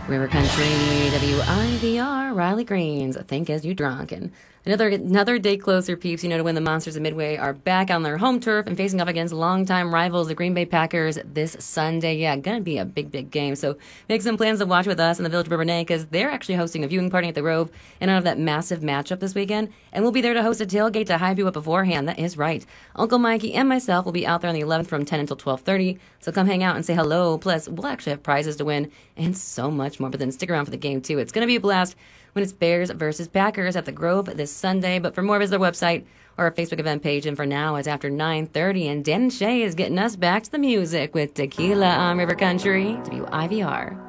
River Country, WIVR, Riley Greens, Think As You Drunk. And another day closer, peeps, to when the Monsters of Midway are back on their home turf and facing off against longtime rivals, the Green Bay Packers, this Sunday. Yeah, gonna be a big game. So make some plans to watch with us in the Village of Bourbonnais because they're actually hosting a viewing party at the Grove and out of that massive matchup this weekend. And we'll be there to host a tailgate to hype you up beforehand. That is right. Uncle Mikey and myself will be out there on the 11th from 10 until 12:30. So come hang out and say hello. Plus, we'll actually have prizes to win and so much more. But then stick around for the game, too. It's going to be a blast when it's Bears versus Packers at the Grove this Sunday. But for more, visit our website or our Facebook event page. And for now, it's after 9:30. And Dan and Shay is getting us back to the music with Tequila on River Country, WIVR.